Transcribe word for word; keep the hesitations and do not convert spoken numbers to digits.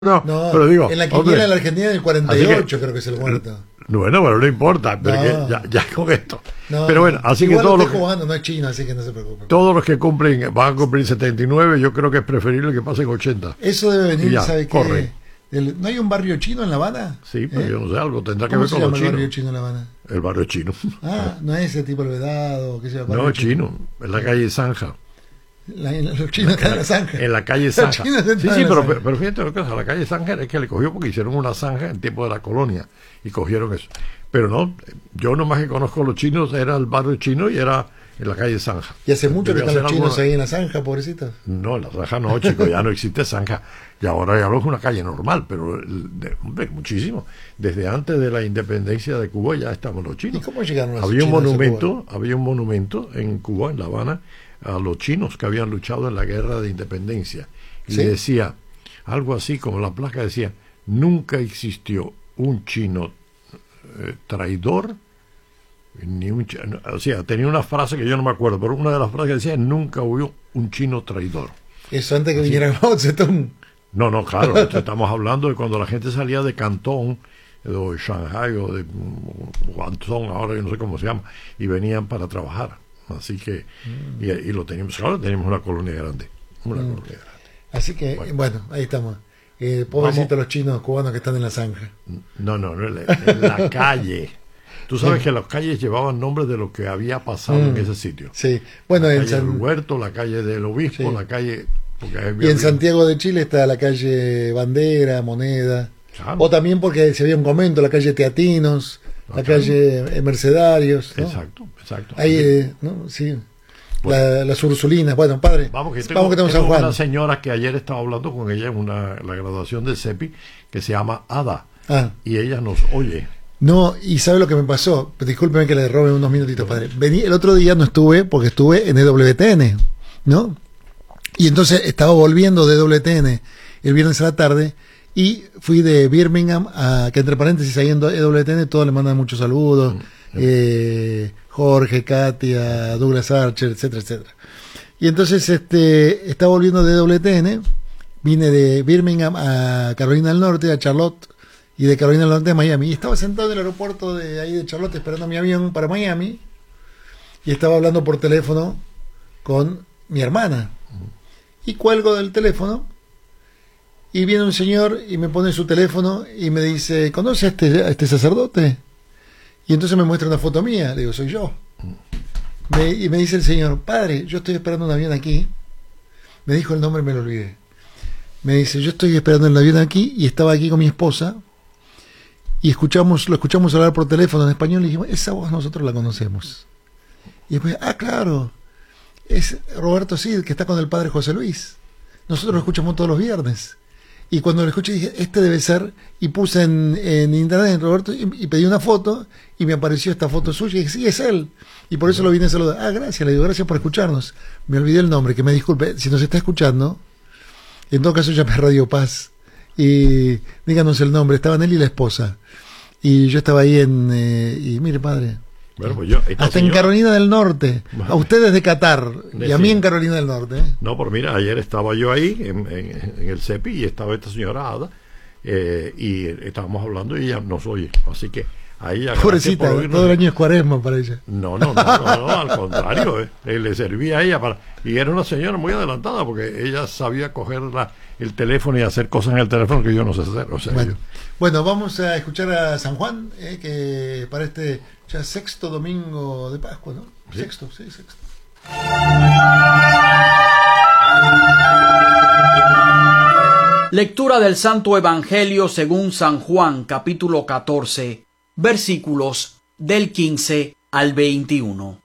no, No, pero digo, en la quiniela hombre, de la Argentina del cuarenta y ocho creo que es el muerto. Bueno, pero no importa, pero No. que ya, ya con esto. No, pero bueno, así igual que todos lo los estoy que, jugando, no es chino, así que no se preocupen. todos los que cumplen, van a cumplir setenta y nueve, yo creo que es preferible que pasen ochenta. Eso debe venir, Y ya, ¿sabe corre. qué? Del- ¿No hay un barrio chino en La Habana? Sí, pero ¿Eh? yo no sé, algo tendrá que ¿Cómo ver se con llama los el barrio chinos. chino en La Habana? El barrio chino. Ah, no es ese tipo de vedado, ¿qué se llama? No, es chino, en la calle Zanja. La- los chinos están en la zanja. En la calle Los Zanja. chinos Sí, están sí, en la pero, zanja. pero fíjate lo que es, la calle Zanja es que le cogió porque hicieron una zanja en tiempo de la colonia y cogieron eso. Pero no, yo nomás que conozco a los chinos, era el barrio chino y era en la calle Zanja. Y hace mucho que Debe están los hacer chinos alguna- ahí en la zanja, pobrecitos. No, en la Zanja no, chicos, ya no existe Zanja. Y ahora ya no es una calle normal, pero, el- de- hombre, muchísimo. Desde antes de la independencia de Cuba ya estaban los ¿Y chinos. cómo llegaron los Había un chinos a monumento, Cuba? había un monumento en Cuba, en La Habana, a los chinos que habían luchado en la guerra de independencia. Y ¿Sí? decía, algo así como la placa decía, nunca existió un chino eh, traidor, ni un chi- o sea, tenía una frase que yo no me acuerdo, pero una de las frases que decía, nunca hubo un chino traidor. Eso antes que viniera Mao Zedong. No, no, claro, esto estamos hablando de cuando la gente salía de Cantón, o de Shanghai, o de mm, Guangdong, ahora yo no sé cómo se llama, y venían para trabajar. Así que, y, y lo teníamos, claro, teníamos una colonia grande, una Mm. colonia grande. Así que, bueno, Bueno. ahí estamos. Eh, Pobrecitos Vamos. los chinos cubanos que están en la zanja. No, no, no, en la, en la calle. Tú sabes Sí. que las calles llevaban nombres de lo que había pasado Mm. en ese sitio. Sí, bueno, La en calle del San- Huerto, la calle del Obispo, Sí. la calle... Porque ahí y había- en Santiago de Chile está la calle Bandera, Moneda. Claro. O también porque se había un convento, la calle Teatinos, Ah, la claro. calle eh, Mercedarios. ¿no? Exacto, exacto. Ahí, eh, ¿no? Sí. Bueno. La- las Ursulinas. Bueno, padre, Vamos que tengo, vamos que tenemos San tengo Juan. una señora que ayer estaba hablando con ella en una, la graduación del CEPI, que se llama Ada, Ah, y ella nos oye. no, y ¿sabe lo que me pasó? Discúlpeme que le robe unos minutitos, padre. Vení, el otro día no estuve porque estuve en E W T N, ¿no? Y entonces estaba volviendo de E W T N el viernes a la tarde y fui de Birmingham a, que entre paréntesis, ahí en E W T N todos le mandan muchos saludos, eh, Jorge, Katia, Douglas Archer, etcétera, etcétera. Y entonces este estaba volviendo de E W T N, vine de Birmingham a Carolina del Norte, a Charlotte, y de Carolina del Norte a Miami. Y estaba sentado en el aeropuerto de ahí de Charlotte esperando mi avión para Miami y estaba hablando por teléfono con mi hermana. Y cuelgo del teléfono y viene un señor y me pone su teléfono y me dice, ¿conoce a este, a este sacerdote? Y entonces me muestra una foto mía. Le digo, soy yo. Me- y me dice el señor, padre, yo estoy esperando un avión aquí. Me dijo el nombre y me lo olvidé. Me dice, yo estoy esperando el avión aquí y estaba aquí con mi esposa y escuchamos, lo escuchamos hablar por teléfono en español y dijimos, esa voz nosotros la conocemos. Y después, ah, claro, es Roberto Cid, que está con el padre José Luis. Nosotros lo escuchamos todos los viernes. Y cuando lo escuché dije, este debe ser, y puse en, en internet en Roberto y, y pedí una foto y me apareció esta foto suya y dije, sí, es él. Y por eso lo vine a saludar. Ah, gracias, le digo, gracias por escucharnos. Me olvidé el nombre, que me disculpe, si nos está escuchando, en todo caso llame a Radio Paz y díganos el nombre. Estaban él y la esposa. Y yo estaba ahí en, eh, y mire padre, Bueno, pues yo, esta hasta en señora- Carolina del Norte, a ustedes de Qatar De y a mí sí. en Carolina del Norte. ¿eh? No, pero mira, ayer estaba yo ahí en, en- en el CEPI y estaba esta señora Ada eh, y estábamos hablando y ella nos oye. Así que a ella... gracias Pobrecita, por oírnos. todo el año es cuaresma para ella. No, no, no, no, no, al contrario, eh, eh, le servía a ella para... Y era una señora muy adelantada porque ella sabía coger la, el teléfono y hacer cosas en el teléfono que yo no sé hacer. O sea, Bueno, yo- bueno, vamos a escuchar a San Juan, eh, que para este ya sexto domingo de Pascua, ¿no? Sí. Sexto, sí, sexto. Lectura del Santo Evangelio según San Juan, capítulo catorce, versículos del quince al veintiuno.